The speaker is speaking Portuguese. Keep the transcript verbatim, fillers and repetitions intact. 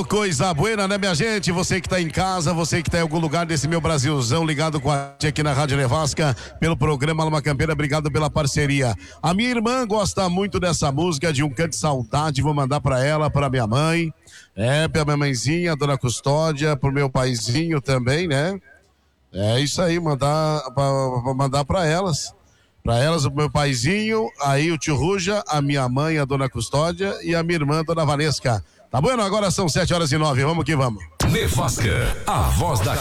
Ô, coisa buena, né, minha gente? Você que tá em casa, você que tá em algum lugar desse meu Brasilzão ligado com a gente aqui na Rádio Nevasca, pelo programa Alma Campeira, obrigado pela parceria. A minha irmã gosta muito dessa música, de Um Canto de Saudade, vou mandar pra ela, pra minha mãe, é, pra minha mãezinha, a dona Custódia, pro meu paizinho também, né? É isso aí, mandar pra, mandar pra elas. Pra elas, o meu paizinho, aí o tio Ruja, a minha mãe, a dona Custódia e a minha irmã, a dona Vanesca. Tá bom? Agora são sete horas e nove, vamos que vamos. Nevasca, a voz da